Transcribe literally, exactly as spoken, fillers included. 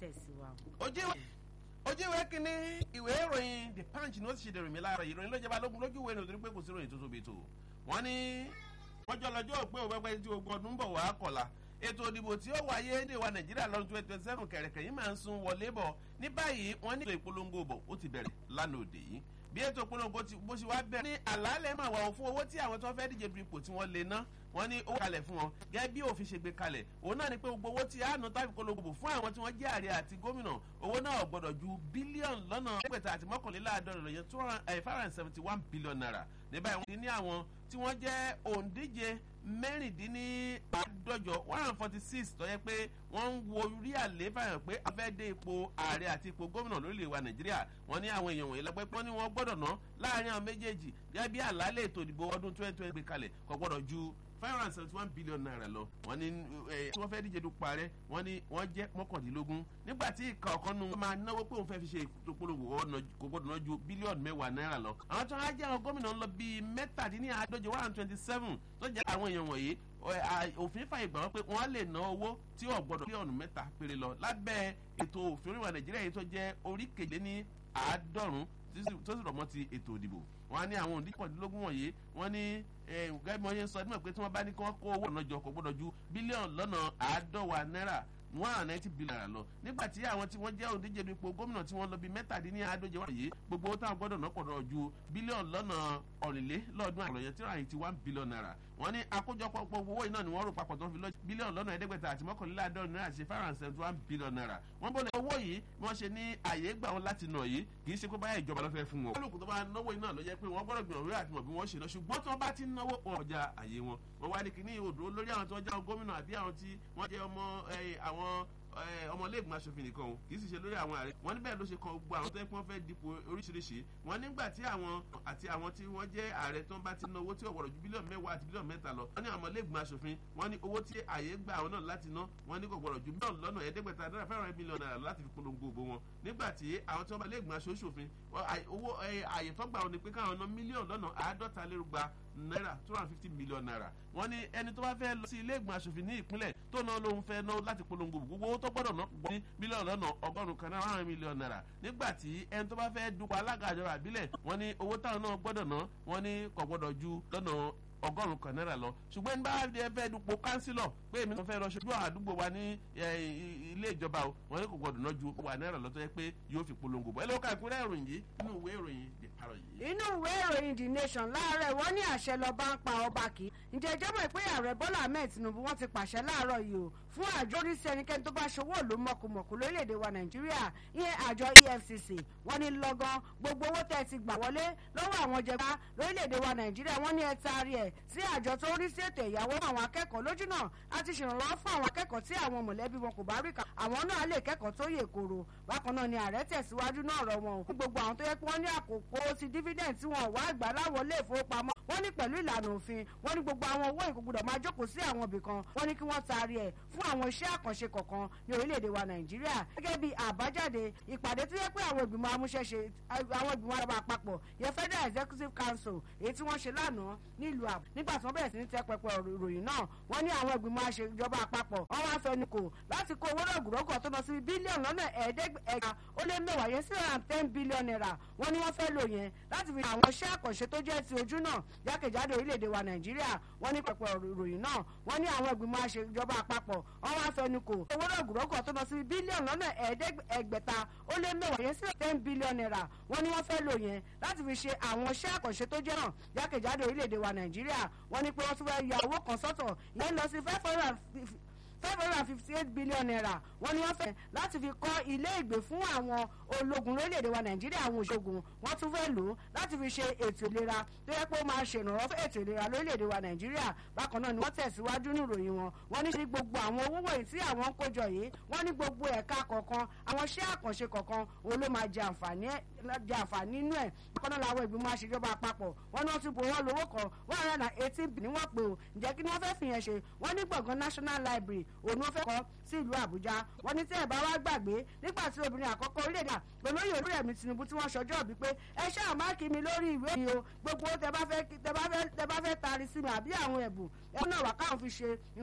tẹ̀síwájú. ojú ìwé kínní ìwé ìròyìn the punch ni ó ti ṣe dèrò mi láàárọ̀ ìròyìn ló jẹba lógún lójú ìwé nítorí pé kò sí ìròyìn tó tóbi tó wọ́n ní wọ́n jọ lọ́jọ́ pé òpẹ́pẹ́ tí ogun ọdún bọ̀ wá kọ̀la ètò ìdìbò tí ó wáyé ní ìwà nàìjíríà lọ́dún twenty twenty seven kẹ̀rẹ̀kẹ̀ yìí máa ń sún wọlé bọ̀ ní báyìí wọ́n ní ètò ìpolongo bọ̀ ó ti bẹ̀rẹ̀ lánàá òde yìí bí ètò ìpolongo bó ṣe wá bẹ̀rẹ̀ ní àlàálẹ̀ máa wà fún owó tí àwọn tó fẹ́ díje du ipò tí wọ́n lè ná wọ́n ní owó kalẹ̀ fún wọn gẹ́gẹ́ bí òfin ṣe gbé kalẹ̀ òun náà ni pé gbogbo owó tí a nù tàbí polongo bò fún àwọn tí wọ́n jẹ́ ààrẹ àti gómìnà owó náà gbọ́dọ̀ ju bílíọ̀nù lọ́nà ẹgbẹ̀ta àti mọ́kànléláàádọ́rin lọ́yẹ two hundred and seventy one billion naira ní báyìí wọ́n ti ní àwọn tí wọ́n jẹ́ òǹdíje mẹ́rìndínláàádọ́jọ one hundred forty six tó yẹ pé wọ́n ń wo orí àlééfà hàn pé a fẹ́ dé ipò ààrẹ àti ipò gómìnà lórílẹ̀ wa nàìjíríà wọ́n ní àwọn èèyàn wọ̀nyí lọ́pẹ́ pé wọ́n ní wọ́n gbọ́dọ̀ ná láàrin àwọn méjèèjì gẹ́gẹ́ bí àlàálẹ̀ ètò ìdìbò ọdún twenty twenty gbé kalẹ̀ kò gbọ́dọ̀ ju five hundred and seventy one billion naira lọ wọ́n ní tí wọ́n fẹ́ díje dupò ààrẹ wọ́n ní wọ́n jẹ́ mọ́kàndínlógún nígbà tí ìka ọ̀kan nu wọn máa náwó pé òun fẹ́ fi ṣe ìpolongo kò gbọ́dọ̀ ná ju bílíọ̀nù mẹ́wàá náírà lọ. àwọn tó ń jẹ́ àwọn gómìnà ń lọ bíi mẹ́tàdínláàádọ́jọ one hundred twenty seven tó jẹ́ àwọn èèyàn wọ̀nyí òfin fàyè gbà wọ́n pé wọ́n á lè ná owó tí ò gbọ́dọ̀ bílíọ̀nù mẹ́ta péré lọ lábẹ́ ètò òfin oríwà nàìjíríà yìí tó jẹ́ orí keje ní àádọ́rùn tó sì rọ̀ mọ́ ti ètò ìdìbò wọ́n á ní àwọn òǹdíkọ̀dínlógún wọ̀nyí wọ́n ní gẹ́gẹ́ bí wọ́n yẹn sọ ẹni mọ̀ pé tí wọ́n bá ní kí wọ́n kó owó ọ̀nà jọ kò gbọ́dọ̀ ju bílíọ̀nù lọ́nà àádọ́wà náírà one hundred ninety billion naira lọ nígbà tí àwọn tí wọ́n jẹ́ òǹdíje ipò gómìnà tí wọ́n lọ bí mẹ́tàdínláàádọ́jọ wọ̀nyí gbogbo owó táwọn gbọ́dọ̀ ná pọ̀dọ̀ ju bílíọ̀nù lọ́nà ọ̀rìnlélọ́ọ̀dún àlọ́yẹ tí wọ́n àyè ti one billion naira wọ́n ní àkójọpọ̀ gbogbo owó iná ni wọ́n rò papọ̀ tó ń fi lọ bílíọ̀nù lọ́nà ẹ̀ẹ́dẹ́gbẹ̀ta àti mọ́kànléláàádọ́rin náírà ṣe five hundred seventy one billion naira wọ́n bọ́ owó yìí wọ́n ṣe ní àyè gbà wọn láti nà yìí kì í ṣe pé báyà ìjọba ló fẹ́ fún wọn. olùkọ́ tó bá náwó iná ló jẹ́ pé wọ́n gbọ́dọ̀ gbìyànjú àti mọ̀ bí wọ́n ṣe lọ ṣùgbọ́n tí wọ́n bá ti náwó wọn ọjà àyè wọn wọ́n wá ní kíní odò lórí àwọn tí wọ́n jẹ́ gómìnà àbí àwọn tí wọ́n jẹ́ ọmọ àwọn ọmọlẹ́gbọ̀n aṣòfin nìkan o kì í sì ṣe lórí àwọn ààrẹ wọn níbẹ̀ ló ṣe kan gbogbo àwọn tó yẹ kí wọ́n fẹ́ dípò oríṣiríṣi wọn nígbà tí àwọn àti àwọn tí wọ́n jẹ́ ààrẹ tó ń bá ti ná owó tí ọ̀wọ́rọ̀ ju bílíọ̀nù mẹ́wàá àti bílíọ̀nù mẹ́ta lọ wọn ní ọmọlẹ́gbọ̀n aṣòfin wọn ní owó tí ààyè gbà àwọn náà láti ná wọn ní kò gbọ́dọ̀ ju bílíọ̀nù lọ́nà ẹ̀ẹ́dẹ́gbẹ̀ta náírà fẹ́ràn mílíọ̀nù náírà láti fi polongo òbò wọn nígbà tí àwọn tí wọ́n bá lẹ́gbọ̀n aṣòfin owó ààyè tó gbà wọn ni pé káwọn ná mílíọ̀nù lọ́nà àádọ́ta lérúgba náírà two hundred and fifty million naira wọ́n ní ẹni tó bá fẹ́ lọ sí ilé ìgbìmọ̀ aṣòfin ní ìpínlẹ̀ tó náà lóun fẹ́ náà láti polongo gbogbo owó tó gbọ́dọ̀ ná gbọ́ ní mílíọ̀nù lọ́nà ọgọ́rùn-ún kan náírà one million naira nígbà tí ẹni tó bá fẹ́ dupò alága ìjọba àbílẹ̀ wọ́n ní owó táwọn náà gbọ́dọ̀ ná wọ́n ní kò gbọ́dọ̀ ju lọ́nà ọgọ́rùn-ún kan náírà lọ ṣùgbọ́n ní bá fẹ́ dupò kánsílọ̀ pé èmi náà fẹ́ lọ ṣojú àdúgbò wa ní ilé ìjọba o wọ́n ní kò gbọ́dọ̀ ná ju wà náírà lọ tó yẹ pé yóò fi polongo bọ̀ ẹ lọ́ọ́ ká ìpínlẹ̀ ìròyìn yìí nínú ìwé ìròyìn the parrot yìí. inú ìwé ìròyìn the nation láàárọ̀ wọ́n ní àṣẹ lọ́ba ń pa ọba kì í ǹjẹ́ ìjọba ìpè ààrẹ bọ́lá ahmed tinubu wọ́n ti pàṣẹ láàárọ̀ yìí o fún àjọ oríṣi ẹnikẹ́ni tó bá ṣòwò òlu mọ̀kùmọ̀kù lórílẹ̀‐èdè wa nàìjíríà ìyẹn àjọ e f c c wọ́n ní lọ́gán gbogbo owó tẹ́ ti gbà wọlé lọ́wọ́ àwọn jẹba lórílẹ̀‐èdè wa nàìjíríà wọ́n ní ẹ taari ẹ̀ sí àjọ tó rí sí ètò ìyàwó àwọn akẹ́kọ̀ọ́ lójú náà àti ṣèrànlọ́wọ́ fún àwọn akẹ́kọ̀ọ́ tí àwọn mọ̀lẹ́bí wọn kò bá rí kà àwọn náà lè kẹ́kọ̀ọ́ tó yè koro bákan náà ni ààrẹ tẹ̀síwájú náà rọ̀ wọn ò gbogbo àwọn tó yẹ pé wọ́n ní àkókò ti dividend tí wọn ò wá àgbà láwọ̀ ilé ìfowópamọ́ wọ́n ní pẹ̀lú ìlànà òfin wọ́n ní gbogbo àwọn owó ìkókùdọ̀ máa jókòó sí àwọn ibì kan wọ́n ní kí wọ́n taari ẹ̀ fún àwọn iṣẹ́ àkànṣe kọ̀ọ̀kan ní orílẹ̀-èdè wa nàìjíríà gẹ́gẹ́ bí àbájáde ìpàdé tó yẹ pé àwọn ìgbìmọ̀ amúṣẹ́ṣe àwọn ìgbìmọ̀ àràbà àpapọ̀ yẹ federal executive council èyí tí wọ́n ṣe lánàá nílùú àbò nígbà tí wọ́n bẹ̀rẹ̀ sí ní tẹ́ pẹpẹ ìròyìn náà wọ́n ní àwọn ìgbìmọ̀ àṣejọba àpapọ̀ wọ́n wá fẹnukò láti kó owó rọ̀gùrọ̀gù tó lọ sí bílíọ̀nù lọ́nà ẹ̀ẹ́dẹ́gbẹ̀ta ó lé mẹ́wàá yẹn sí around ten billion naira wọ́n ní wọ́n fẹ́ lò yẹn láti fi àwọn iṣẹ́ àkànṣe tó jẹ́ ti ojú náà jákèjádò orílẹ̀-èdè wa nàìjíríà wọ́n ní pẹpẹ ìròyìn náà wọ́n ní àwọn ìgbìmọ̀ àṣejọba àpapọ̀ wọ́n wá fẹnukò owó rọ̀gùrọ̀gù tó lọ sí bílíọ̀nù lọ́nà ẹ̀ẹ́dẹ́gbẹ̀ta ó lé mẹ́wàá yẹn sí ten billion naira wọ́n ní wọ́n fẹ́ lò yẹn láti fi ṣe àwọn iṣẹ́ àkànṣe tó jẹ́ náà jákèjádò orílẹ̀-èdè wa nàìjíríà wọ́n ní pé wọ́n tún fẹ́ ya owó kan sọ́tọ̀ ìyẹn lọ sí five hundred five hundred and fifty eight billion naira wọ́n ní wọ́n fẹ́ láti fi kọ́ ilé ìgbé fún àwọn ológun lórílẹ̀‐èdè wa nàìjíríà àwọn òṣogun wọ́n tún fẹ́ lò ó láti fi ṣe ètò ìlera tó yẹ pé ó máa ṣèrànwọ́ fún ètò ìlera lórílẹ̀‐èdè wa nàìjíríà bákan náà ni wọ́n tẹ̀síwájú ní ìròyìn wọn wọ́n ní sí gbogbo àwọn owó wọ̀nyí tí àwọn ń kójọ yìí wọ́n ní gbogbo ẹ̀ka kọ̀ọ̀kan àwọn iṣẹ́ àkànṣe kọ̀ọ̀kan òun ló máa jẹ àǹfààní nínú ẹ̀ bákan náà làwọn ìgbìmọ̀ àṣejọba àpapọ̀ wọ́n ní wọ́n tún bò wọ́n lówó kan one hundred and eighteen ní wọ́n pè ó ǹjẹ́ kí ni wọ́n fẹ́ fìyẹn ṣe wọ́n ní gbọ̀ngàn national library òun ló fẹ́ kọ́ sí ìlú àbújá wọ́n ní tí ẹ̀ bá wá gbàgbé nígbà tí obìnrin àkọ́kọ́ orílẹ̀-èdè olóyè olúrẹ̀mí tinubu tí wọ́n ṣọjọ́ bí pé ẹ ṣáà má kí mi lórí ìwé mi o gbogbo tẹ bá fẹ́ tẹ bá fẹ́ tẹ bá fẹ́ taari sí mi àbí àwọn ẹ̀bùn ẹ̀ náà wà káwọn fi ṣe